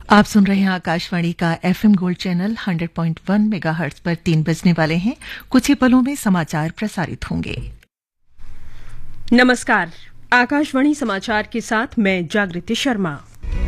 आप सुन रहे हैं आकाशवाणी का एफएम गोल्ड चैनल 100.1 मेगाहर्ट्ज पर 3 बजने वाले हैं। कुछ ही पलों में समाचार प्रसारित होंगे। नमस्कार, आकाशवाणी समाचार के साथ मैं जागृति शर्मा।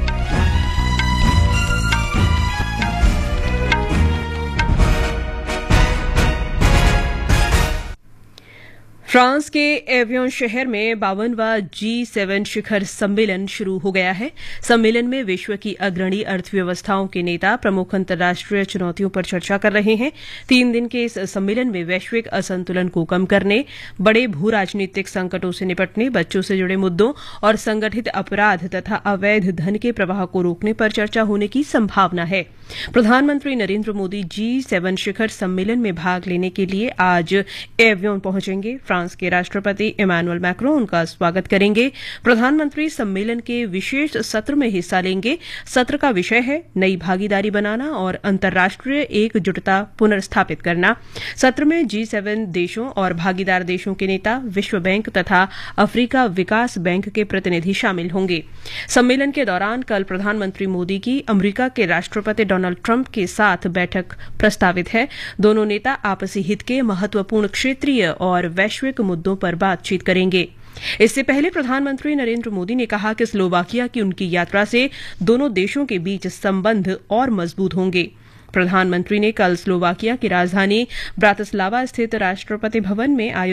फ्रांस के एवियन शहर में 52वां G7 शिखर सम्मेलन शुरू हो गया है। सम्मेलन में विश्व की अग्रणी अर्थव्यवस्थाओं के नेता प्रमुख अंतर्राष्ट्रीय चुनौतियों पर चर्चा कर रहे हैं। 3 दिन के इस सम्मेलन में वैश्विक असंतुलन को कम करने, बड़े भू राजनीतिक संकटों से निपटने, बच्चों से जुड़े मुद्दों और संगठित अपराध तथा अवैध धन के प्रवाह को रोकने पर चर्चा होने की संभावना है। प्रधानमंत्री नरेंद्र मोदी G7 शिखर सम्मेलन में भाग लेने के लिए आज एवियन पहुंचेंगे। फ्रांस के राष्ट्रपति इमैनुअल मैक्रों उनका स्वागत करेंगे। प्रधानमंत्री सम्मेलन के विशेष सत्र में हिस्सा लेंगे। सत्र का विषय है नई भागीदारी बनाना और अंतर्राष्ट्रीय एकजुटता पुनर्स्थापित करना। सत्र में G7 देशों और भागीदार देशों के नेता, विश्व बैंक तथा अफ्रीका विकास बैंक के प्रतिनिधि शामिल होंगे। सम्मेलन के दौरान कल प्रधानमंत्री मोदी की अमेरिका के राष्ट्रपति डोनाल्ड ट्रंप के साथ बैठक प्रस्तावित है। दोनों नेता आपसी हित के महत्वपूर्ण क्षेत्रीय और वैश्विक मुद्दों पर बातचीत करेंगे। इससे पहले प्रधानमंत्री नरेंद्र मोदी ने कहा कि स्लोवाकिया की उनकी यात्रा से दोनों देशों के बीच संबंध और मजबूत होंगे। प्रधानमंत्री ने कल स्लोवाकिया की राजधानी ब्रातिस्लावा स्थित राष्ट्रपति भवन में